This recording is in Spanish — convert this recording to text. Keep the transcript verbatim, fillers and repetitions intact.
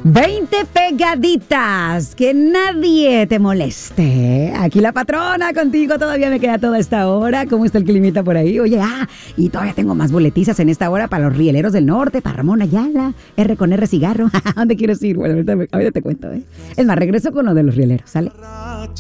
veinte pegaditas, que nadie te moleste. Aquí la patrona contigo, todavía me queda toda esta hora. ¿Cómo está el climita por ahí? Oye, ah, y todavía tengo más boletizas en esta hora para los rieleros del norte, para Ramón Ayala, R con R cigarro. ¿A dónde quieres ir? Bueno, ahorita, ahorita te cuento, ¿eh? Es más, regreso con lo de los rieleros, ¿sale?